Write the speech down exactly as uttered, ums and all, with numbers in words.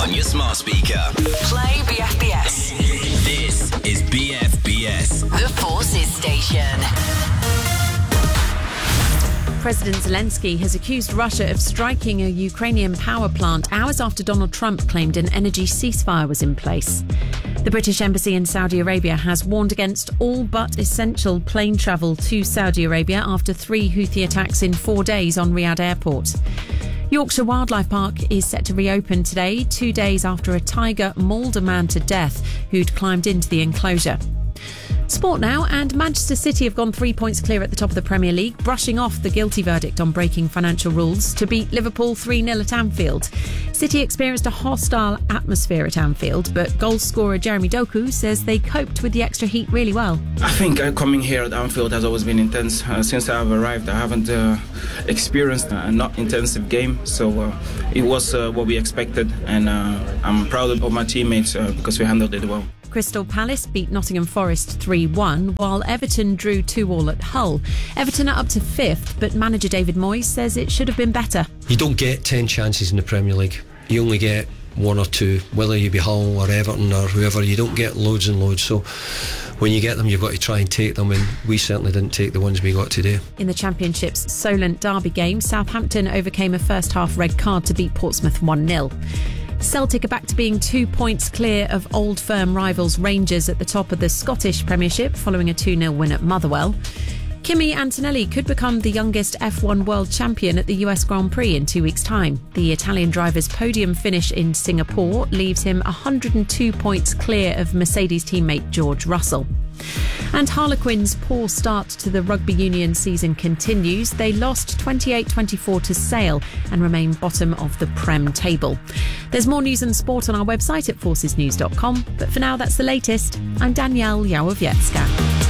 on your smart speaker. Play B F B S. This is B F B S, The Forces Station. President Zelensky has accused Russia of striking a Ukrainian power plant hours after Donald Trump claimed an energy ceasefire was in place. The British Embassy in Saudi Arabia has warned against all but essential plane travel to Saudi Arabia after three Houthi attacks in four days on Riyadh Airport. Yorkshire Wildlife Park is set to reopen today, two days after a tiger mauled a man to death who'd climbed into the enclosure. Sport now, and Manchester City have gone three points clear at the top of the Premier League, brushing off the guilty verdict on breaking financial rules to beat Liverpool three nil at Anfield. City experienced a hostile atmosphere at Anfield, but goal scorer Jeremy Doku says they coped with the extra heat really well. I think uh, coming here at Anfield has always been intense. Uh, since I have arrived, I haven't uh, experienced a not intensive game, so uh, it was uh, what we expected, and uh, I'm proud of my teammates uh, because we handled it well. Crystal Palace beat Nottingham Forest three one, while Everton drew two all at Hull. Everton are up to fifth, but manager David Moyes says it should have been better. You don't get ten chances in the Premier League. You only get one or two, whether you be Hull or Everton or whoever. You don't get loads and loads, so when you get them you've got to try and take them, and we certainly didn't take the ones we got today. In the Championship's Solent Derby game, Southampton overcame a first half red card to beat Portsmouth one nil. Celtic are back to being two points clear of old firm rivals Rangers at the top of the Scottish Premiership following a two nil win at Motherwell. Kimi Antonelli could become the youngest F one world champion at the U S Grand Prix in two weeks' time. The Italian driver's podium finish in Singapore leaves him one hundred two points clear of Mercedes teammate George Russell. And Harlequins' poor start to the rugby union season continues. They lost twenty-eight twenty-four to Sale and remain bottom of the Prem table. There's more news and sport on our website at forces news dot com. But for now, that's the latest. I'm Danielle Yawowiecka.